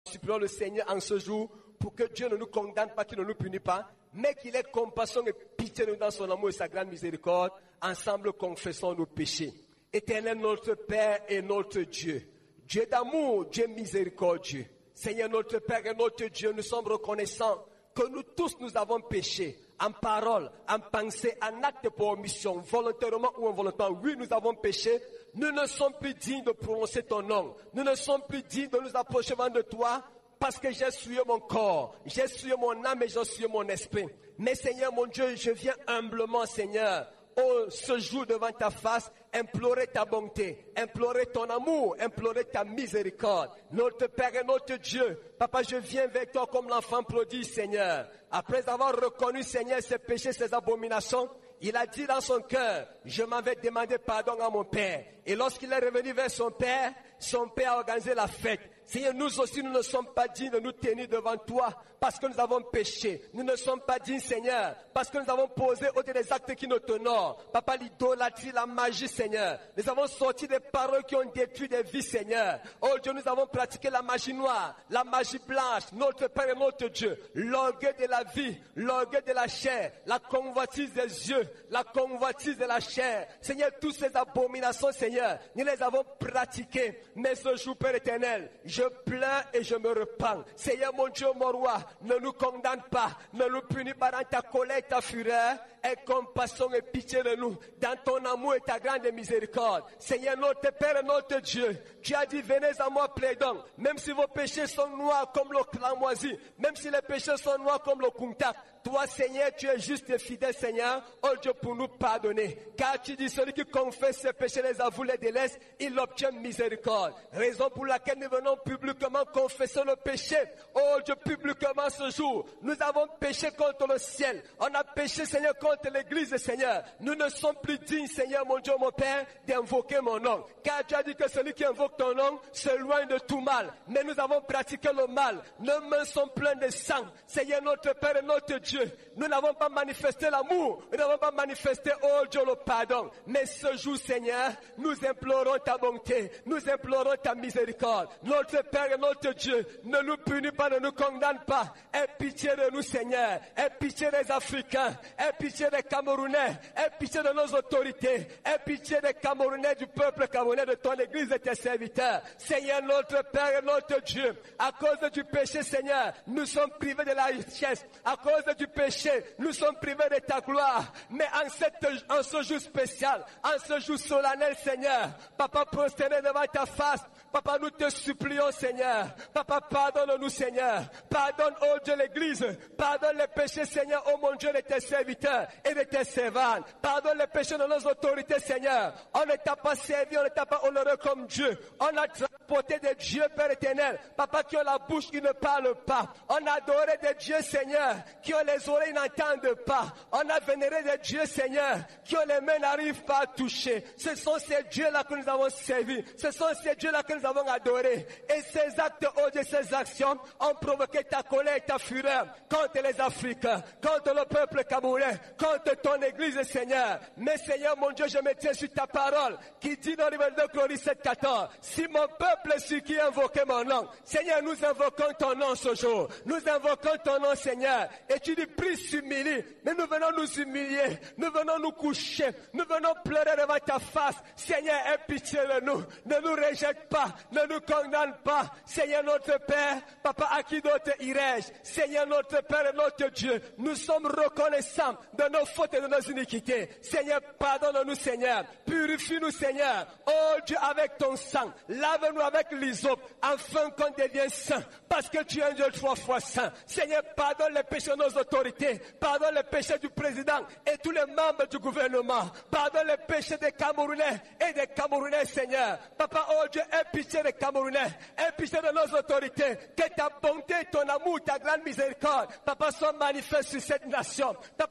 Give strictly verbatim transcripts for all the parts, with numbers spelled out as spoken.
Supplions le Seigneur en ce jour pour que Dieu ne nous condamne pas, qu'il ne nous punisse pas, mais qu'il ait compassion et pitié de nous dans son amour et sa grande miséricorde. Ensemble, confessons nos péchés. Éternel notre Père et notre Dieu, Dieu d'amour, Dieu miséricordieux, Seigneur notre Père et notre Dieu, nous sommes reconnaissants que nous tous nous avons péché, en parole, en pensée, en acte pour omission, volontairement ou involontairement. Oui, nous avons péché. Nous ne sommes plus dignes de prononcer ton nom. Nous ne sommes plus dignes de nous approcher de toi parce que j'ai souillé mon corps, j'ai souillé mon âme et j'ai souillé mon esprit. Mais Seigneur mon Dieu, je viens humblement, Seigneur, oh, ce jour devant ta face, implorer ta bonté, implorer ton amour, implorer ta miséricorde. Notre Père et notre Dieu, Papa, je viens vers toi comme l'enfant prodige, Seigneur. Après avoir reconnu, Seigneur, ses péchés, ses abominations, il a dit dans son cœur, je m'en vais demander pardon à mon Père. Et lorsqu'il est revenu vers son Père, son Père a organisé la fête. Seigneur, nous aussi, nous ne sommes pas dignes de nous tenir devant toi parce que nous avons péché. Nous ne sommes pas dignes, Seigneur, parce que nous avons posé au-delà des actes qui nous t'honorent. Papa, l'idolâtrie, la magie, Seigneur. Nous avons sorti des paroles qui ont détruit des vies, Seigneur. Oh Dieu, nous avons pratiqué la magie noire, la magie blanche, notre Père et notre Dieu. L'orgueil de la vie, l'orgueil de la chair, la convoitise des yeux, la convoitise de la chair. Seigneur, toutes ces abominations, Seigneur, nous les avons pratiquées. Mais ce jour, Père éternel, je pleure et je me repens. Seigneur mon Dieu, mon roi, ne nous condamne pas, ne nous punis pas dans ta colère et ta fureur. Aie compassion et pitié de nous, dans ton amour et ta grande miséricorde. Seigneur notre Père et notre Dieu, tu as dit, venez à moi plaidons, même si vos péchés sont noirs comme le cramoisi, même si les péchés sont noirs comme le kuntak. Toi, Seigneur, tu es juste et fidèle, Seigneur, oh Dieu, pour nous pardonner. Car tu dis, celui qui confesse ses péchés, les avoue, les délaisse, il obtient miséricorde. Raison pour laquelle nous venons publiquement confesser le péché. Oh Dieu, publiquement ce jour, nous avons péché contre le ciel. On a péché, Seigneur, contre l'église, Seigneur. Nous ne sommes plus dignes, Seigneur, mon Dieu, mon Père, d'invoquer mon nom. Car tu as dit que celui qui invoque ton nom s'éloigne de tout mal. Mais nous avons pratiqué le mal. Nos mains sont pleines de sang. Seigneur, notre Père et notre Dieu, nous n'avons pas manifesté l'amour, nous n'avons pas manifesté, oh Dieu, le pardon. Mais ce jour, Seigneur, nous implorons ta bonté, nous implorons ta miséricorde. Notre Père et notre Dieu, ne nous punis pas, ne nous condamne pas. Aie pitié de nous, Seigneur. Aie pitié des Africains, aie pitié des Camerounais, aie pitié de nos autorités, aie pitié des Camerounais, du peuple camerounais, de ton église et tes serviteurs. Seigneur, notre Père et notre Dieu, à cause du péché, Seigneur, nous sommes privés de la richesse. À cause du péché, nous sommes privés de ta gloire. Mais en, cette, en ce jour spécial, en ce jour solennel, Seigneur, Papa, prosterné devant ta face, Papa, nous te supplions, Seigneur. Papa, pardonne-nous, Seigneur. Pardonne, oh Dieu, l'église. Pardonne les péchés, Seigneur, oh mon Dieu, de tes serviteurs et de tes servantes. Pardonne les péchés de nos autorités, Seigneur. On ne t'a pas servi, on ne t'a pas honoré comme Dieu. On a transporté des dieux, Père éternel. Papa, qui ont la bouche, qui ne parlent pas. On a adoré des dieux, Seigneur, qui ont les oreilles, n'entendent pas. On a vénéré des dieux, Seigneur, qui ont les mains, n'arrivent pas à toucher. Ce sont ces dieux-là que nous avons servis. Ce sont ces dieux-là que nous avons adorés. Et ces actes, oh Dieu, ces actions ont provoqué ta colère et ta fureur contre les Africains, contre le peuple camerounais, contre ton église, Seigneur. Mais Seigneur, mon Dieu, je me tiens sur ta parole qui dit dans l'Évangile de Glorie sept quatorze, si mon peuple est celui qui invoque mon nom, Seigneur, nous invoquons ton nom ce jour. Nous invoquons ton nom, Seigneur. Et tu dis, prie, s'humilie. Mais nous venons nous humilier. Nous venons nous coucher. Nous venons pleurer devant ta face. Seigneur, aie pitié de nous. Ne nous rejette pas. Ne nous condamne pas. Seigneur notre Père, Papa, à qui d'autre irais-je? Seigneur notre Père et notre Dieu, nous sommes reconnaissants de nos fautes et de nos iniquités. Seigneur, pardonne-nous, Seigneur. Purifie-nous, Seigneur. Oh Dieu, avec ton sang. Lave-nous avec l'hysope, afin qu'on devienne saint. Parce que tu es un Dieu trois fois saint. Seigneur, pardonne les péchés de nos autorités. Pardonne les péchés du président et tous les membres du gouvernement. Pardonne les péchés des Camerounais et des Camerounais, Seigneur. Papa, oh Dieu, aie pitié des Camerounais. Aie pitié de nos autorités. Que ta bonté, ton amour, ta grande miséricorde, Papa, soit manifeste sur cette nation. Papa, repars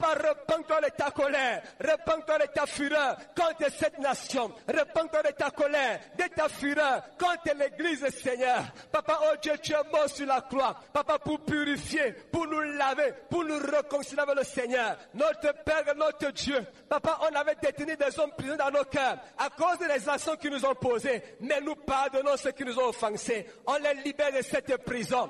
Répands-toi de ta colère. Répands-toi de ta fureur contre cette nation. Répands-toi de ta colère, de ta fureur contre l'église, Seigneur. Papa, oh Dieu, tu es mort sur la croix. Papa, pour purifier, pour nous laver, pour nous réconcilier avec le Seigneur. Notre Père et notre Dieu. Papa, on avait détenu des hommes prisonniers dans nos cœurs à cause des actions qu'ils nous ont posées. Mais nous pardonnons ceux qui nous ont offensés. On les libère de cette prison.